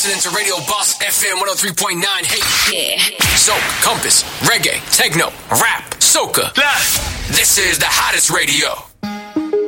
listening to Radio Boss FM 103.9. Hey, yeah. Soca, Compass, Reggae, Techno, Rap, Soca. This is the hottest radio.